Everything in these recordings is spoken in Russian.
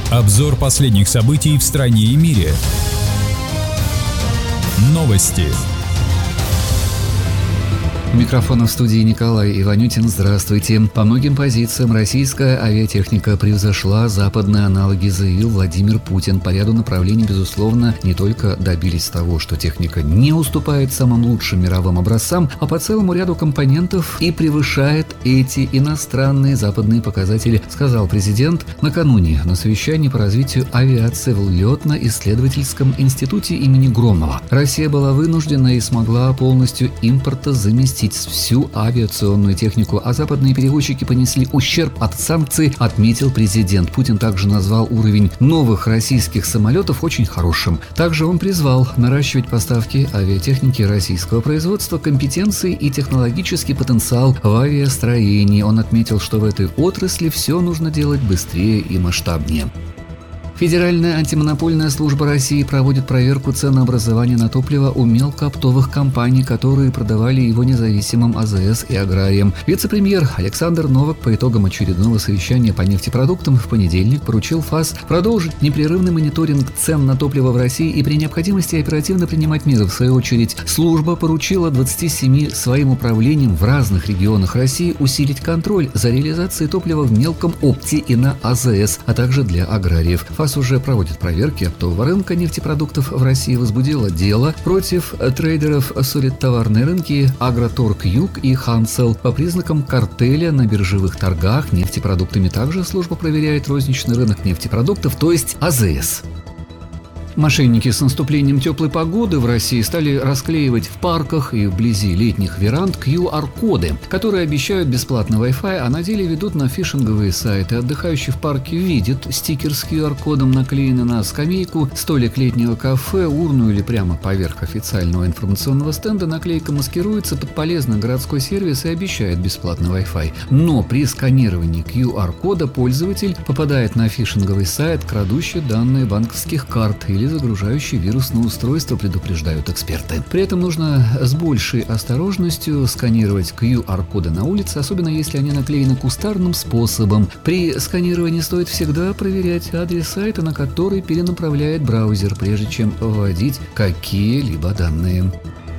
Обзор последних событий в стране и мире. Новости. Микрофон в студии Николай Иванютин. Здравствуйте. По многим позициям российская авиатехника превзошла западные аналоги, заявил Владимир Путин. По ряду направлений, безусловно, не только добились того, что техника не уступает самым лучшим мировым образцам, а по целому ряду компонентов и превышает эти иностранные западные показатели, сказал президент накануне на совещании по развитию авиации в летно-исследовательском институте имени Громова. Россия была вынуждена и смогла полностью импортозаместить всю авиационную технику, а западные перевозчики понесли ущерб от санкций, отметил президент. Путин также назвал уровень новых российских самолетов очень хорошим. Также он призвал наращивать поставки авиатехники российского производства, компетенции и технологический потенциал в авиастроении. Он отметил, что в этой отрасли все нужно делать быстрее и масштабнее. Федеральная антимонопольная служба России проводит проверку ценообразования на топливо у мелкооптовых компаний, которые продавали его независимым АЗС и аграриям. Вице-премьер Александр Новак по итогам очередного совещания по нефтепродуктам в понедельник поручил ФАС продолжить непрерывный мониторинг цен на топливо в России и при необходимости оперативно принимать меры. В свою очередь, служба поручила 27 своим управлениям в разных регионах России усилить контроль за реализацией топлива в мелком опте и на АЗС, а также для аграриев. ФАС уже проводит проверки оптового рынка нефтепродуктов в России, возбудило дело против трейдеров солидтоварные рынки Агроторг Юг и Хансел по признакам картеля на биржевых торгах нефтепродуктами. Также служба проверяет розничный рынок нефтепродуктов, то есть АЗС. Мошенники с наступлением теплой погоды в России стали расклеивать в парках и вблизи летних веранд QR-коды, которые обещают бесплатный Wi-Fi, а на деле ведут на фишинговые сайты. Отдыхающий в парке видит стикер с QR-кодом, наклеенный на скамейку, столик летнего кафе, урну или прямо поверх официального информационного стенда. Наклейка маскируется под полезный городской сервис и обещает бесплатный Wi-Fi. Но при сканировании QR-кода пользователь попадает на фишинговый сайт, крадущий данные банковских карт или загружающий вирусное устройство, предупреждают эксперты. При этом нужно с большей осторожностью сканировать QR-коды на улице, особенно если они наклеены кустарным способом. При сканировании стоит всегда проверять адрес сайта, на который перенаправляет браузер, прежде чем вводить какие-либо данные.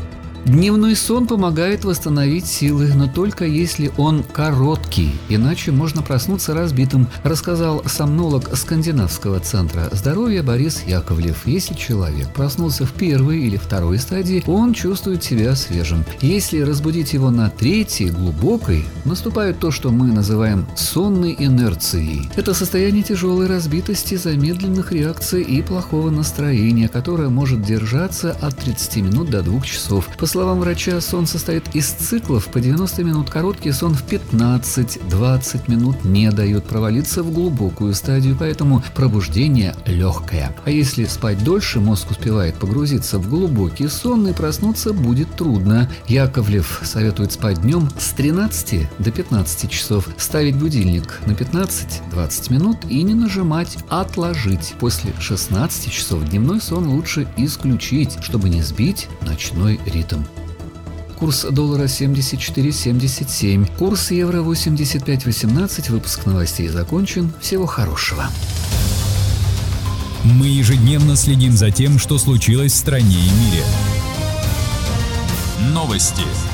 Дневной сон помогает восстановить силы, но только если он короткий, иначе можно проснуться разбитым, рассказал сомнолог Скандинавского центра здоровья Борис Яковлев. Если человек проснулся в первой или второй стадии, он чувствует себя свежим. Если разбудить его на третьей, глубокой, наступает то, что мы называем сонной инерцией. Это состояние тяжелой разбитости, замедленных реакций и плохого настроения, которое может держаться от 30 минут до 2 часов. По словам врача, сон состоит из циклов по 90 минут. Короткий сон в 15-20 минут не дает провалиться в глубокую стадию, поэтому пробуждение легкое. А если спать дольше, мозг успевает погрузиться в глубокий сон и проснуться будет трудно. Яковлев советует спать днем с 13 до 15 часов, ставить будильник на 15-20 минут и не нажимать «отложить». После 16 часов дневной сон лучше исключить, чтобы не сбить ночной ритм. Курс доллара 74.77, курс евро 85.18. Выпуск новостей закончен. Всего хорошего. Мы ежедневно следим за тем, что случилось в стране и мире. Новости.